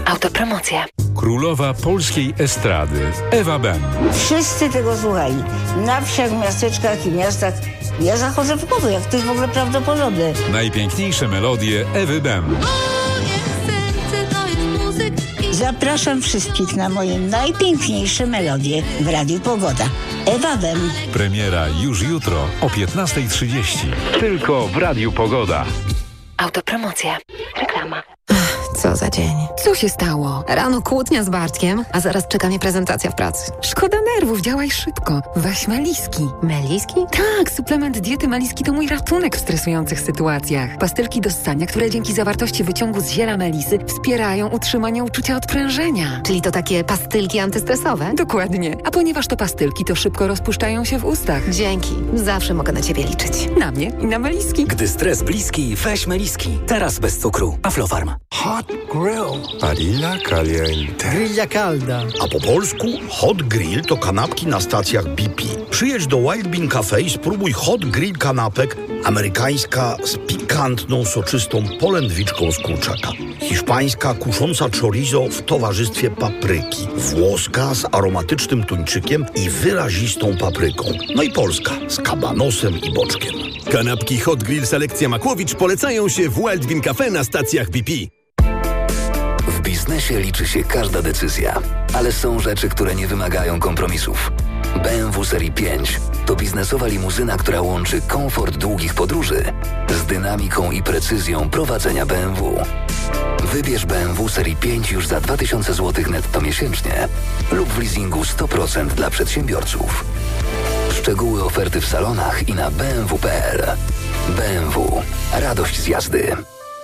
Autopromocja. Królowa polskiej estrady Ewa Ben. Wszyscy tego słuchali. Na wsiach, miasteczkach i miastach. Ja zachodzę w głowę, jak to jest w ogóle prawdopodobne. Najpiękniejsze melodie Ewy Ben. Zapraszam wszystkich na moje najpiękniejsze melodie w Radiu Pogoda. Ewa Ben. Premiera już jutro o 15:30. Tylko w Radiu Pogoda. Autopromocja. Reklama. Co za dzień. Co się stało? Rano kłótnia z Bartkiem, a zaraz czeka mnie prezentacja w pracy. Szkoda nerwów, działaj szybko. Weź Meliski. Meliski? Tak, suplement diety Meliski to mój ratunek w stresujących sytuacjach. Pastylki do ssania, które dzięki zawartości wyciągu z ziela melisy wspierają utrzymanie uczucia odprężenia. Czyli to takie pastylki antystresowe? Dokładnie. A ponieważ to pastylki, to szybko rozpuszczają się w ustach. Dzięki. Zawsze mogę na ciebie liczyć. Na mnie i na Meliski. Gdy stres bliski, weź Meliski. Teraz bez cukru. Aflofarm. Hot Grill. Padilla Caliente. Grilla calda. A po polsku Hot Grill to kanapki na stacjach BP. Przyjedź do Wild Bean Cafe i spróbuj Hot Grill kanapek. Amerykańska z pikantną, soczystą polędwiczką z kurczaka. Hiszpańska kusząca chorizo w towarzystwie papryki. Włoska z aromatycznym tuńczykiem i wyrazistą papryką. No i polska z kabanosem i boczkiem. Kanapki Hot Grill Selekcja Makłowicz polecają się w Wild Bean Cafe na stacjach BP. W biznesie liczy się każda decyzja, ale są rzeczy, które nie wymagają kompromisów. BMW Serii 5 to biznesowa limuzyna, która łączy komfort długich podróży z dynamiką i precyzją prowadzenia BMW. Wybierz BMW Serii 5 już za 2000 zł netto miesięcznie lub w leasingu 100% dla przedsiębiorców. Szczegóły oferty w salonach i na bmw.pl. BMW. Radość z jazdy.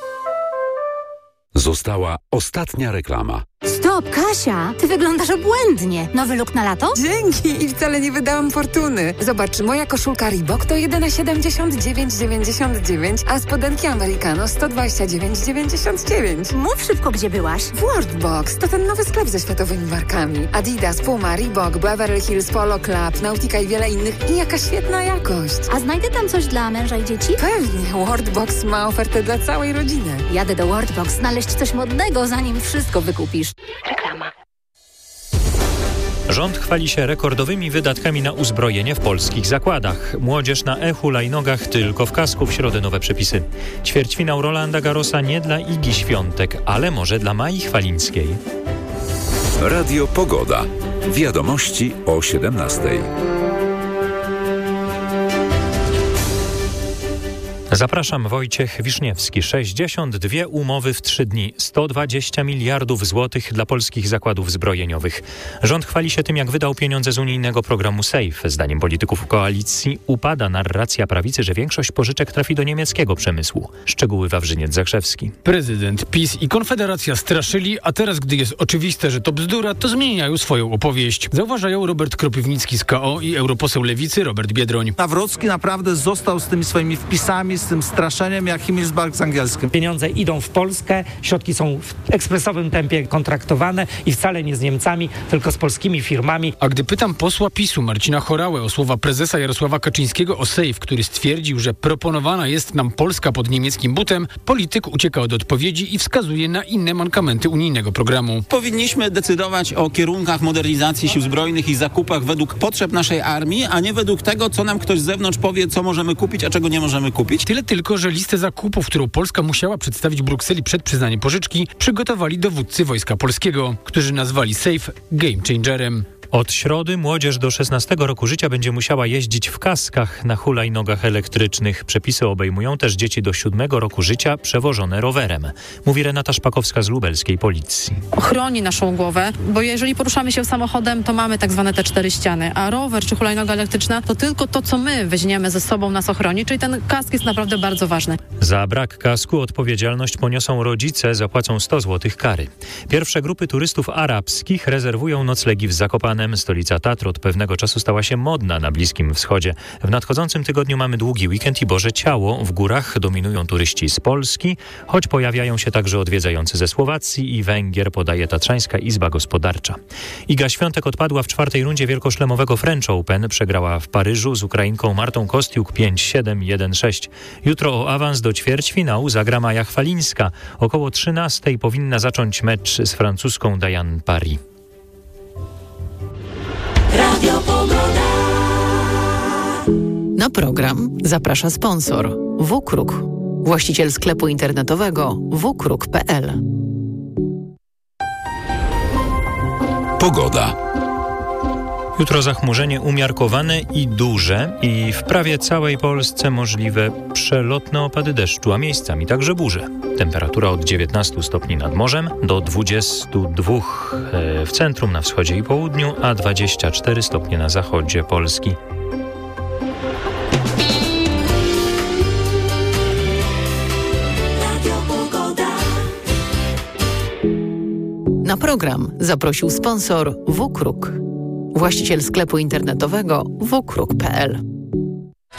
Została ostatnia reklama. Stop, Kasia! Ty wyglądasz obłędnie. Nowy look na lato? Dzięki! I wcale nie wydałam fortuny. Zobacz, moja koszulka Reebok to jedyne 79,99, a spodenki Americano 129,99. Mów szybko, gdzie byłaś. Worldbox to ten nowy sklep ze światowymi markami. Adidas, Puma, Reebok, Beverly Hills Polo Club, Nautica i wiele innych. I jaka świetna jakość. A znajdę tam coś dla męża i dzieci? Pewnie. Worldbox ma ofertę dla całej rodziny. Jadę do Worldbox znaleźć coś modnego, zanim wszystko wykupisz. Reklama. Rząd chwali się rekordowymi wydatkami na uzbrojenie w polskich zakładach. Młodzież na e-hulajnogach tylko w kasku, w środę nowe przepisy. Ćwierćfinał Rolanda Garrosa nie dla Igi Świątek, ale może dla Mai Chwalińskiej. Radio Pogoda. Wiadomości o 17:00. Zapraszam, Wojciech Wiszniewski. 62 umowy w 3 dni. 120 miliardów złotych dla polskich zakładów zbrojeniowych. Rząd chwali się tym, jak wydał pieniądze z unijnego programu SAFE. Zdaniem polityków koalicji upada narracja prawicy, że większość pożyczek trafi do niemieckiego przemysłu. Szczegóły Wawrzyniec Zakrzewski. Prezydent, PiS i Konfederacja straszyli, a teraz, gdy jest oczywiste, że to bzdura, to zmieniają swoją opowieść. Zauważają Robert Kropiwnicki z KO i europoseł Lewicy Robert Biedroń. Nawrocki naprawdę został z tymi swoimi wpisami, z tym straszeniem jak Himmelsberg z angielskim. Pieniądze idą w Polskę, środki są w ekspresowym tempie kontraktowane i wcale nie z Niemcami, tylko z polskimi firmami. A gdy pytam posła PiS-u Marcina Horałę o słowa prezesa Jarosława Kaczyńskiego o SAFE, który stwierdził, że proponowana jest nam Polska pod niemieckim butem, polityk ucieka od odpowiedzi i wskazuje na inne mankamenty unijnego programu. Powinniśmy decydować o kierunkach modernizacji sił zbrojnych i zakupach według potrzeb naszej armii, a nie według tego, co nam ktoś z zewnątrz powie, co możemy kupić, a czego nie możemy kupić. Tyle tylko, że listę zakupów, którą Polska musiała przedstawić Brukseli przed przyznaniem pożyczki, przygotowali dowódcy Wojska Polskiego, którzy nazwali SAFE game changerem. Od środy młodzież do 16 roku życia będzie musiała jeździć w kaskach na hulajnogach elektrycznych. Przepisy obejmują też dzieci do 7 roku życia przewożone rowerem. Mówi Renata Szpakowska z lubelskiej policji. Chroni naszą głowę, bo jeżeli poruszamy się samochodem, to mamy tak zwane te 4 ściany, a rower czy hulajnoga elektryczna to tylko to, co my weźmiemy ze sobą, nas ochroni, czyli ten kask jest naprawdę bardzo ważny. Za brak kasku odpowiedzialność poniosą rodzice, zapłacą 100 zł kary. Pierwsze grupy turystów arabskich rezerwują noclegi w Zakopanem. oceanem. Stolica Tatr od pewnego czasu stała się modna na Bliskim Wschodzie. W nadchodzącym tygodniu mamy długi weekend i Boże Ciało. W górach dominują turyści z Polski, choć pojawiają się także odwiedzający ze Słowacji i Węgier, podaje Tatrzańska Izba Gospodarcza. Iga Świątek odpadła w czwartej rundzie wielkoszlemowego French Open. Przegrała w Paryżu z Ukrainką Martą Kostiuk 5-7, 1-6. Jutro o awans do ćwierćfinału zagra Maja Chwalińska. Około 13:00 powinna zacząć mecz z francuską Diane Paris. Radio Pogoda. Na program zaprasza sponsor WKRUK, właściciel sklepu internetowego wkruk.pl. Pogoda. Jutro zachmurzenie umiarkowane i duże i w prawie całej Polsce możliwe przelotne opady deszczu, a miejscami także burze. Temperatura od 19 stopni nad morzem do 22 w centrum, na wschodzie i południu, a 24 stopnie na zachodzie Polski. Na program zaprosił sponsor WKRUK, właściciel sklepu internetowego wkruk.pl.